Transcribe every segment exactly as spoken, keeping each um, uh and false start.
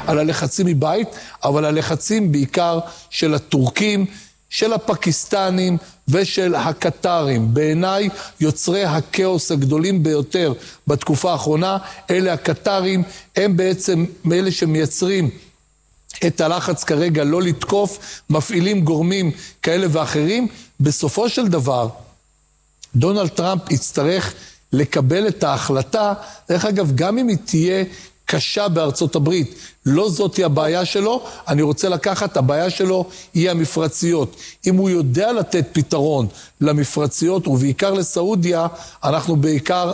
על הלחצים מבית, אבל הלחצים בעיקר של הטורקים, של הפקיסטנים ושל הקטרים. בעיניי יוצרי הכאוס הגדולים ביותר בתקופה האחרונה, אלה הקטרים, הם בעצם אלה שמייצרים את הלחץ כרגע לא לתקוף, מפעילים גורמים כאלה ואחרים. בסופו של דבר, דונלד טראמפ יצטרך לקבל את ההחלטה, דרך אגב, גם אם היא תהיה קשה בארצות הברית, לא זאת היא הבעיה שלו, אני רוצה לקחת, הבעיה שלו היא המפרציות. אם הוא יודע לתת פתרון למפרציות, ובעיקר לסעודיה, אנחנו בעיקר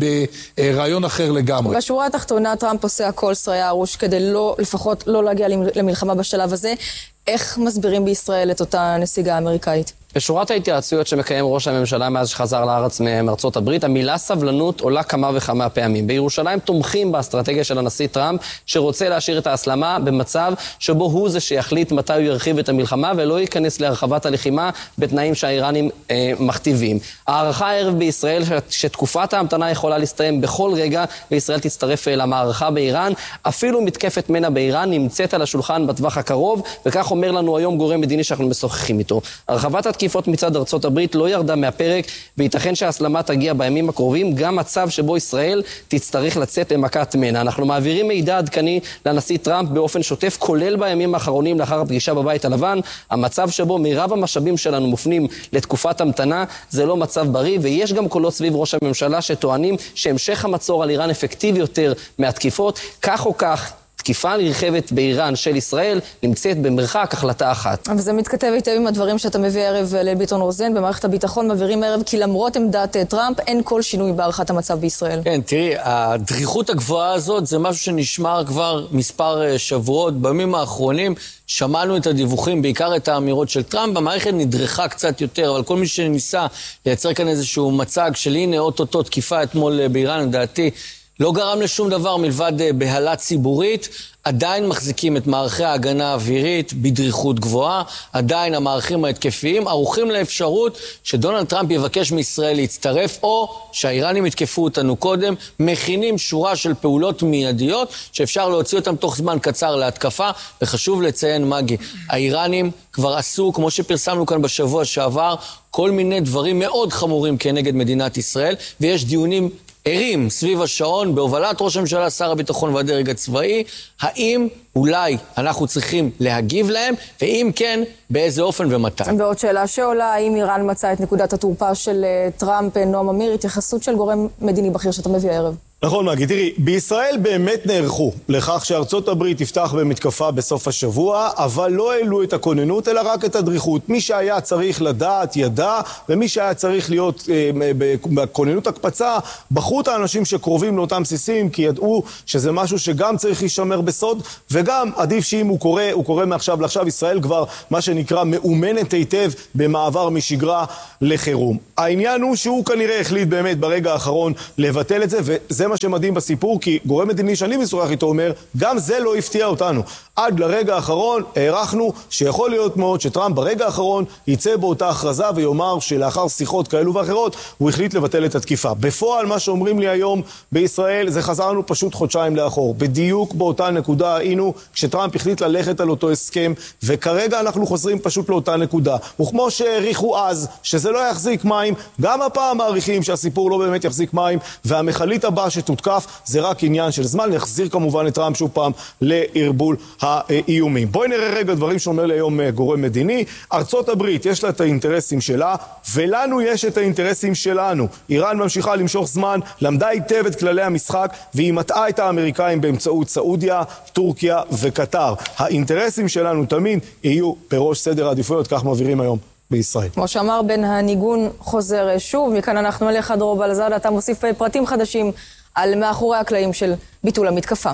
ברעיון אחר לגמרי. בשורה התחתונה, טראמפ עושה הכל שריה הראש כדי לא, לפחות לא להגיע למלחמה בשלב הזה. איך מסבירים בישראל את אותה נסיגה האמריקאית? בשורת ההתייעצויות שמקיים ראש הממשלה מאז שחזר לארץ מארצות הברית, המילה סבלנות עולה כמה וכמה פעמים. בירושלים תומכים באסטרטגיה של הנשיא טראמפ, שרוצה להשאיר את ההסלמה במצב שבו הוא זה שיחליט מתי הוא ירחיב את המלחמה, ולא ייכנס להרחבת הלחימה בתנאים שהאיראנים אה, מכתיבים. הערכה הערב בישראל שתקופת ההמתנה יכולה להסתיים בכל רגע, וישראל תצטרף למערכה באיראן. אפילו מתקפת מנע באיראן נמצאת על השולחן בטווח הקרוב, וכך אומר לנו היום גורם מדיני שאנחנו משוחחים איתו. הרחבת התקיפות מצד ארצות הברית לא ירדה מהפרק, וייתכן שההסלמה תגיע בימים הקרובים, גם מצב שבו ישראל תצטרך לצאת למכת מנע. אנחנו מעבירים מידע עדכני לנשיא טראמפ באופן שוטף, כולל בימים האחרונים לאחר הפגישה בבית הלבן. המצב שבו מירב המשאבים שלנו מופנים לתקופת המתנה, זה לא מצב בריא, ויש גם קולות סביב ראש הממשלה שטוענים שהמשך המצור על איראן אפקטיבי יותר מהתקיפות. כך או כך, תקיפה נרחבת באיראן של ישראל נמצאת במרחק החלטה אחת. וזה מתכתב היטב עם הדברים שאתה מביא ערב ליל ביטון רוזן. במערכת הביטחון מבהירים ערב כי למרות עמדת טראמפ אין כל שינוי בהערכת המצב בישראל. כן, תראי, הדריכות הגבוהה הזאת זה משהו שנשמר כבר מספר שבועות. בימים האחרונים שמענו את הדיווחים, בעיקר את האמירות של טראמפ. המערכת נדרכה קצת יותר, אבל כל מי שניסה לייצר כאן איזשהו מצג של הנה אוטוטו תקיפה אתמול באיראן, לדעתי לא גרם לשום דבר מלבד בהלה ציבורית. עדיין מחזיקים את מערכי ההגנה האווירית בדריכות גבוהה, עדיין המערכים ההתקפיים ערוכים לאפשרות שדונלד טראמפ יבקש מישראל להצטרף, או שהאיראנים יתקפו אותנו קודם. מכינים שורה של פעולות מיידיות שאפשר להוציא אותם תוך זמן קצר להתקפה. וחשוב לציין, מגי, האיראנים כבר עשו, כמו שפרסמנו כאן בשבוע שעבר, כל מיני דברים מאוד חמורים כנגד מדינת ישראל, ויש דיונים ערים סביב השעון בהובלת ראש הממשלה, שר הביטחון והדרג הצבאי. האם אולי אנחנו צריכים להגיב להם, ואם כן, באיזה אופן ומתי? ועוד שאלה שעולה, האם איראן מצאה את נקודת התורפה של טראמפ? נועם אמיר, התייחסות של גורם מדיני בכיר שאתה מביא הערב. נכון, מגי, תראי, בישראל באמת נערכו לכך שארצות הברית תפתח במתקפה בסוף השבוע, אבל לא העלו את הכוננות, אלא רק את הדריכות. מי שהיה צריך לדעת, ידע, ומי שהיה צריך להיות אה, בכוננות הקפצה, בחרו את האנשים שקרובים לאותם בסיסים, כי ידעו שזה משהו שגם צריך להישמר בסוד, וגם עדיף שאם הוא קורא, הוא קורא מעכשיו לעכשיו, ישראל כבר מה שנקרא מאומנת היטב במעבר משגרה לחירום. העניין הוא שהוא כנראה החליט באמת ברגע האחרון לבטל את זה, וזה מה שמדהים בסיפור, כי גורם מדיני שאני משוחח איתו אומר, גם זה לא הפתיע אותנו. עד לרגע האחרון הערכנו שיכול להיות מאוד שטראמפ ברגע האחרון ייצא באותה הכרזה ויאמר שלאחר שיחות כאלו ואחרות הוא החליט לבטל את התקיפה. בפועל מה שאומרים לי היום בישראל זה חזרנו פשוט חודשיים לאחור. בדיוק באותה נקודה היינו כשטראמפ החליט ללכת על אותו הסכם, וכרגע אנחנו חוזרים פשוט לאותה נקודה. וכמו שהעריכו אז שזה לא יחזיק מים, גם הפעם מעריכים שהסיפור לא באמת יחזיק מים, והמחלית הבאה שתותקף זה רק עניין של זמן. נחזיר כמובן את טראמפ שוב פעם לערבול האיומים. בואי נראה רגע דברים שאומר לי היום גורם מדיני. ארצות הברית יש לה את האינטרסים שלה, ולנו יש את האינטרסים שלנו. איראן ממשיכה למשוך זמן, למדה היטב את כללי המשחק, והיא מטעה את האמריקאים באמצעות סעודיה, טורקיה וקטר. האינטרסים שלנו תמיד יהיו בראש סדר העדיפויות, כך מעבירים היום בישראל. כמו שאמר בן הניגון חוזר שוב, מכאן אנחנו אליך דרור בלזר, אתה מוסיף פרטים חדשים על מאחורי הקלעים של ביטול המתקפה.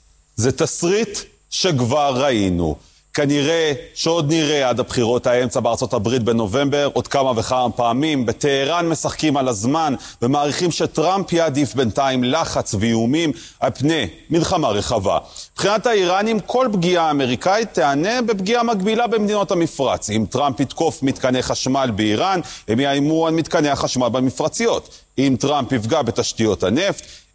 זה תסריט שכבר ראינו. כנראה שעוד נראה עד הבחירות האמצע בארצות הברית בנובמבר, עוד כמה וכמה פעמים. בטהרן משחקים על הזמן ומעריכים שטראמפ יעדיף בינתיים לחץ ואיומים על פני מלחמה רחבה. מבחינת האיראנים, כל פגיעה אמריקאית תענה בפגיעה מקבילה במדינות המפרץ. אם טראמפ יתקוף מתקני חשמל באיראן, הם יאיימו על מתקני החשמל במפרציות. אם טראמפ יפגע בתשתיות הנפט,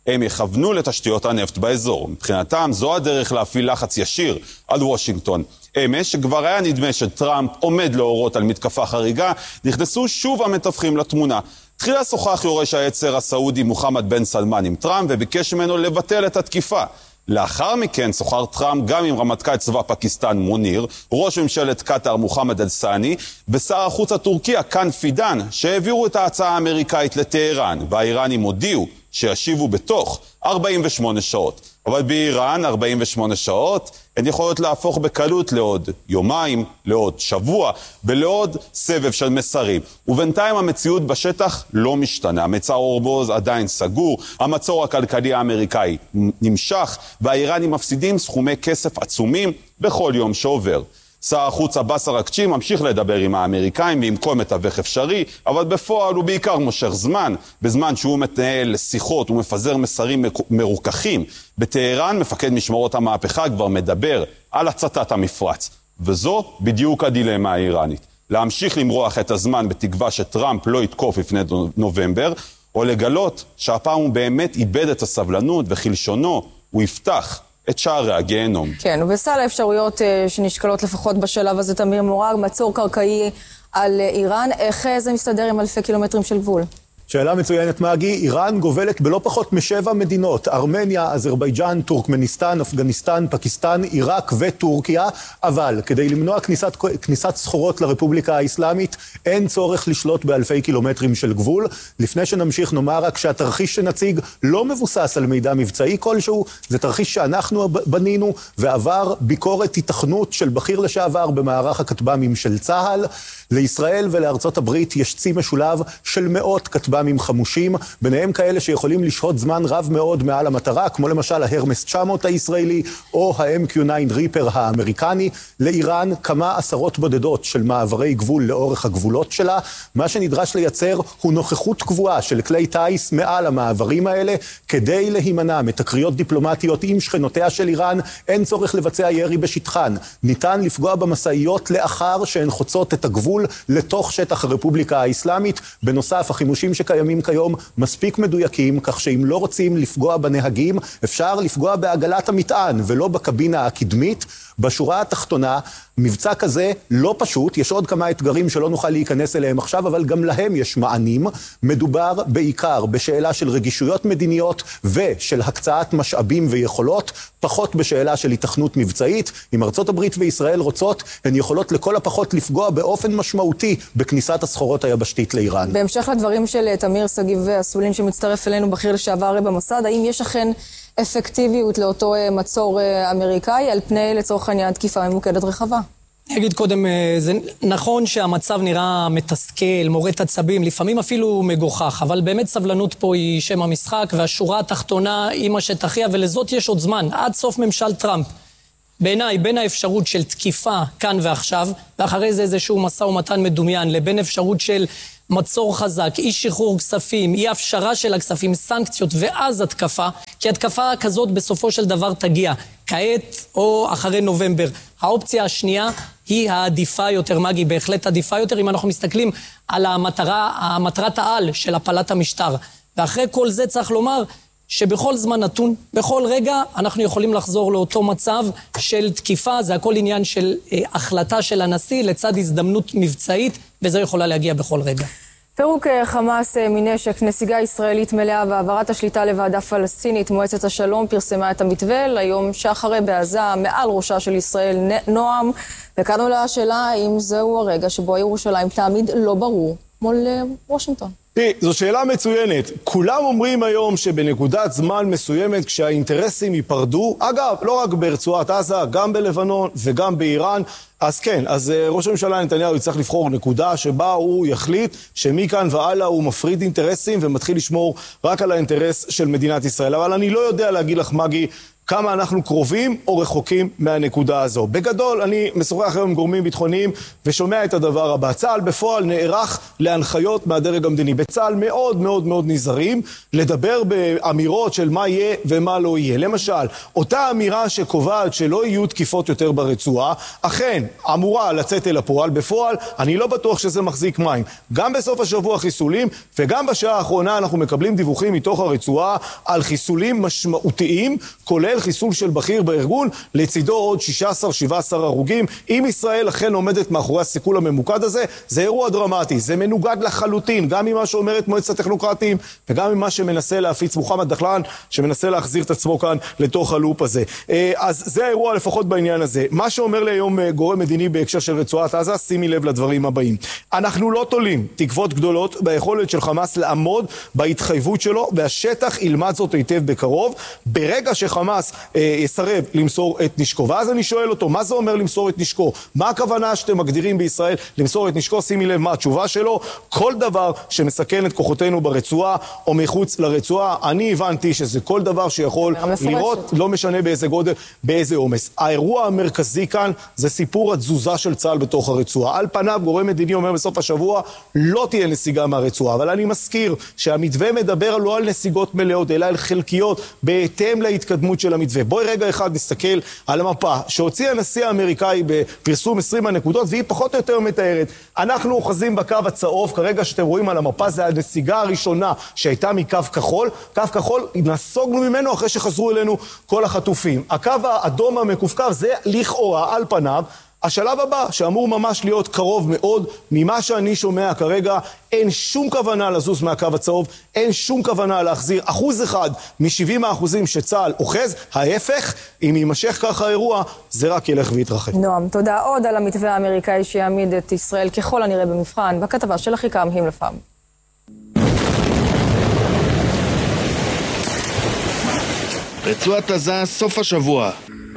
הם יכוונו לתשתיות הנפט באזור. מבחינתם זו הדרך להפעיל לחץ ישיר על וושינגטון. אמש, שכבר היה נדמה שטראמפ עומד להורות על מתקפה חריגה, נכנסו שוב המתווכים לתמונה. תחילה שוחח יורש העצר הסעודי מוחמד בן סלמן עם טראמפ וביקש ממנו לבטל את התקיפה. לאחר מכן שוחח טראמפ גם עם רמטכ"ל צבא פקיסטן מוניר, ראש ממשלת קטר מוחמד אל-סאני, ושר החוץ הטורקי כאן פידן, שהעבירו את ההצעה האמריקאית לטהרן, והאיראנים הודיעו שישיבו בתוך ארבעים ושמונה שעות. אבל באיראן ארבעים ושמונה שעות הן יכולות להפוך בקלות לעוד יומיים, לעוד שבוע ולעוד סבב של מסרים. ובינתיים המציאות בשטח לא משתנה. מצר אורמוז עדיין סגור, המצור הכלכלי האמריקאי נמשך, והאיראנים מפסידים סכומי כסף עצומים בכל יום שעובר. שר החוץ עבאס אראגצ'י ממשיך לדבר עם האמריקאים ועם כל מתווך אפשרי, אבל בפועל הוא בעיקר מושך זמן. בזמן שהוא מתנהל שיחות ומפזר מסרים מרוככים בטהרן, מפקד משמרות המהפכה כבר מדבר על הצתת המפרץ. וזו בדיוק הדילמה האיראנית. להמשיך למרוח את הזמן בתקווה שטראמפ לא יתקוף לפני נובמבר, או לגלות שהפעם הוא באמת איבד את הסבלנות וכלשונו הוא יפתח את שערי הגיהנום. כן, ובסל האפשרויות שנשקלות לפחות בשלב הזה, תמיר מורג, מצור קרקעי על איראן, איך זה מסתדר עם אלפי קילומטרים של גבול? שאלה מצוינת, מגי. איראן גובלת בלא פחות משבע מדינות, ארמניה, אזרבייג'אן, טורקמניסטן, אפגניסטן, פקיסטן, עיראק וטורקיה, אבל כדי למנוע כניסת, כניסת סחורות לרפובליקה האסלאמית, אין צורך לשלוט באלפי קילומטרים של גבול. לפני שנמשיך נאמר רק שהתרחיש שנציג לא מבוסס על מידע מבצעי כלשהו, זה תרחיש שאנחנו בנינו ועבר ביקורת התכנות של בכיר לשעבר במערך הכטב"מים של צה"ל. לישראל ולארצות הברית יש צי משולב של מאות כטב"מים חמושים, ביניהם כאלה שיכולים לשהות זמן רב מאוד מעל המטרה, כמו למשל ההרמס תשע מאות הישראלי או ה-אם קיו תשע ריפר האמריקני. לאיראן כמה עשרות בודדות של מעברי גבול לאורך הגבולות שלה. מה שנדרש לייצר הוא נוכחות קבועה של כלי טייס מעל המעברים האלה, כדי להימנע מתקריות דיפלומטיות עם שכנותיה של איראן. אין צורך לבצע ירי בשטחן, ניתן לפגוע במשאיות לאחר שהן חוצות את הגבול לתוך שטח הרפובליקה האסלאמית. בנוסף, החימושים שקיימים כיום מספיק מדויקים, כך שאם לא רוצים לפגוע בנהגים, אפשר לפגוע בעגלת המטען ולא בקבינה הקדמית. בשורה התחתונה, מבצע כזה לא פשוט, יש עוד כמה אתגרים שלא נוכל להיכנס אליהם עכשיו, אבל גם להם יש מענים. מדובר בעיקר בשאלה של רגישויות מדיניות ושל הקצאת משאבים ויכולות, פחות בשאלה של התכנות מבצעית. אם ארצות הברית וישראל רוצות, הן יכולות לכל הפחות לפגוע באופן משמעותי בכניסת הסחורות היבשתית לאיראן. בהמשך לדברים של תמיר סגיב אסולין שמצטרף אלינו, בכיר לשעבר במוסד, האם יש אכן אפקטיביות לאותו מצור אמריקאי על פני לצורך העניין תקיפה ממוקדת רחבה? אני אגיד קודם, זה נכון שהמצב נראה מתסכל, מורת עצבים, לפעמים אפילו מגוחך, אבל באמת סבלנות פה היא שם המשחק, והשורה התחתונה היא מה שתחיה, ולזאת יש עוד זמן, עד סוף ממשל טראמפ. בעיניי, בין האפשרות של תקיפה כאן ועכשיו, ואחרי זה איזשהו מסע ומתן מדומיין, לבין אפשרות של מצור חזק, אי שחרור כספים, אי הפשרה של הכספים, סנקציות ואז התקפה, כי התקפה כזאת בסופו של דבר תגיע, כעת או אחרי נובמבר. האופציה השנייה היא העדיפה יותר, מגי, בהחלט עדיפה יותר, אם אנחנו מסתכלים על המטרה, המטרת העל של הפלת המשטר. ואחרי כל זה צריך לומר שבכל זמן נתון, בכל רגע, אנחנו יכולים לחזור לאותו מצב של תקיפה. זה הכל עניין של אה, החלטה של הנשיא לצד הזדמנות מבצעית, וזה יכולה להגיע בכל רגע. פירוק חמאס מנשק, נסיגה ישראלית מלאה והעברת השליטה לוועדה פלסטינית. מועצת השלום פרסמה את המתווה ליום שאחרי בעזה, מעל ראשה של ישראל נועם. וכאן עולה השאלה האם זהו הרגע שבו ירושלים תעמיד לא ברור מול וושינגטון. זו שאלה מצוינת. כולם אומרים היום שבנקודת זמן מסוימת כשהאינטרסים ייפרדו, אגב, לא רק ברצועת עזה, גם בלבנון וגם באיראן, אז כן, אז ראש הממשלה נתניהו יצטרך לבחור נקודה שבה הוא יחליט שמכאן והלאה הוא מפריד אינטרסים ומתחיל לשמור רק על האינטרס של מדינת ישראל. אבל אני לא יודע להגיד לך, מגי, כמה אנחנו קרובים או רחוקים מהנקודה הזו. בגדול, אני משוחח היום עם גורמים ביטחוניים ושומע את הדבר הבא. צה"ל בפועל נערך להנחיות מהדרג המדיני. בצה"ל מאוד מאוד מאוד נזהרים לדבר באמירות של מה יהיה ומה לא יהיה. למשל, אותה אמירה שקובעת שלא יהיו תקיפות יותר ברצועה, אכן אמורה לצאת אל הפועל. בפועל, אני לא בטוח שזה מחזיק מים. גם בסוף השבוע חיסולים, וגם בשעה האחרונה אנחנו מקבלים דיווחים מתוך הרצועה על חיסולים משמעותיים, כולל חיסול של בכיר בארגון, לצידו עוד שישה עשר שבעה עשר הרוגים. אם ישראל אכן עומדת מאחורי הסיכול הממוקד הזה, זה אירוע דרמטי. זה מנוגד לחלוטין, גם ממה שאומרת מועצת הטכנוקרטים, וגם ממה שמנסה להפיץ מוחמד דחלן, שמנסה להחזיר את עצמו כאן לתוך הלופ הזה. אז זה האירוע לפחות בעניין הזה. מה שאומר לי היום גורם מדיני בהקשר של רצועת עזה, שימי לב לדברים הבאים. אנחנו לא תולים תקוות גדולות ביכולת של חמאס לעמוד בהתחייבות שלו, והשטח ילמד זאת היטב בקרוב, ברגע שחמאס אה, יסרב למסור את נשקו. ואז אני שואל אותו, מה זה אומר למסור את נשקו? מה הכוונה שאתם מגדירים בישראל למסור את נשקו? שימי לב מה התשובה שלו, כל דבר שמסכן את כוחותינו ברצועה או מחוץ לרצועה. אני הבנתי שזה כל דבר שיכול לראות, לא משנה באיזה גודל, באיזה עומס. האירוע המרכזי כאן זה סיפור התזוזה של צה"ל בתוך הרצועה. על פניו גורם מדיני אומר בסוף השבוע לא תהיה נסיגה מהרצועה, אבל אני מזכיר שהמתווה מדבר לא על נסיגות מלאות אלא על חלקיות בהתאם להתקדמות של המתווה. בואי רגע אחד נסתכל על המפה שהוציא הנשיא האמריקאי בפרסום עשרים הנקודות, והיא פחות או יותר מתארת. אנחנו אוחזים בקו הצהוב, כרגע שאתם רואים על המפה זה הנסיגה הראשונה שהייתה מקו כחול. קו כחול נסוגנו ממנו אחרי שחזרו אלינו כל החטופים. הקו האדום המקופקר זה לכאורה על פניו השלב הבא, שאמור ממש להיות קרוב מאוד. ממה שאני שומע כרגע, אין שום כוונה לזוז מהקו הצהוב, אין שום כוונה להחזיר אחוז אחד מ-שבעים האחוזים שצה"ל אוחז. ההפך, אם יימשך ככה האירוע, זה רק ילך ויתרחב. נועם, תודה עוד על המתווה האמריקאי שיעמיד את ישראל ככל הנראה במבחן, בכתבה של אחיקם הימלפם. רצועת עזה, סוף השבוע.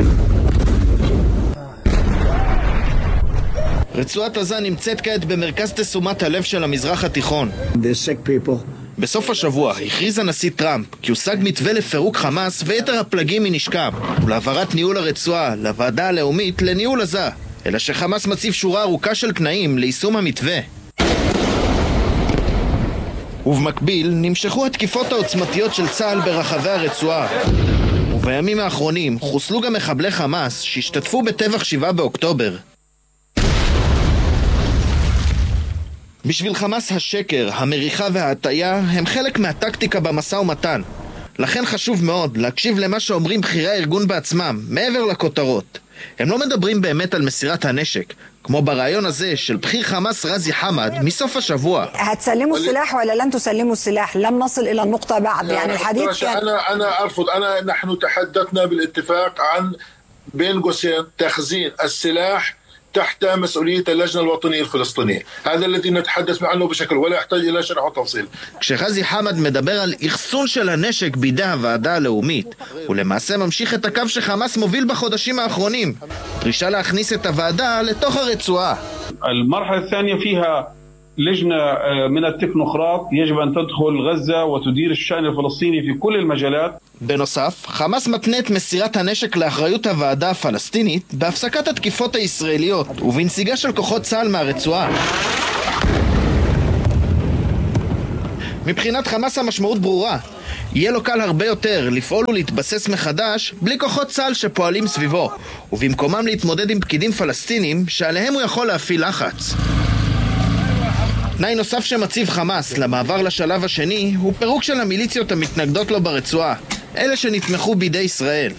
רצועת עזה נמצאת כעת במרכז תשומת הלב של המזרח התיכון. בסוף השבוע הכריז הנשיא טראמפ כי הושג מתווה לפירוק חמאס ויתר הפלגים מנשקם ולהעברת ניהול הרצועה לוועדה הלאומית לניהול עזה, אלא שחמאס מציב שורה ארוכה של תנאים ליישום המתווה. ובמקביל נמשכו התקיפות העוצמתיות של צה"ל ברחבי הרצועה, ובימים האחרונים חוסלו גם מחבלי חמאס שהשתתפו בטבח שבעה באוקטובר. בשביל חמאס השקר, המריחה וההטיה הם חלק מהטקטיקה במשא ומתן. לכן חשוב מאוד להקשיב למה שאומרים בכירי הארגון בעצמם, מעבר לכותרות. הם לא מדברים באמת על מסירת הנשק, כמו ברעיון הזה של בכיר חמאס רזי חמד מסוף השבוע. هتسلموا السلاح ولا لن تسلموا السلاح؟ لم نصل إلى النقطة بعد. يعني الحديث كان أنا أنا أرفض. أنا نحن تحدثنا بالاتفاق عن بين قوسين تخزين السلاح تحت مسؤولية اللجنة الوطنية الفلسطينية. هذا الذي نتحدث عنه بشكل ولا يحتاج إلى شرح وتفصيل. כשרזי חמד מדבר על אחסון של הנשק בידי הוועדה הלאומית, הוא למעשה ממשיך את הקו שחמאס מוביל בחודשים האחרונים, דרישה להכניס את הוועדה לתוך הרצועה. المرحلة الثانية فيها لجنة من التكنوقراط يجب أن تدخل غزة وتدير الشأن الفلسطيني في كل المجالات. בנוסף, חמאס מתנה את מסירת הנשק לאחריות הוועדה הפלסטינית בהפסקת התקיפות הישראליות ובנסיגה של כוחות צה"ל מהרצועה. מבחינת חמאס המשמעות ברורה, יהיה לו קל הרבה יותר לפעול ולהתבסס מחדש בלי כוחות צה"ל שפועלים סביבו, ובמקומם להתמודד עם פקידים פלסטינים שעליהם הוא יכול להפעיל לחץ. תנאי נוסף שמציב חמאס למעבר לשלב השני הוא פירוק של המיליציות המתנגדות לו ברצועה, אלה שנתמכו בידי ישראל.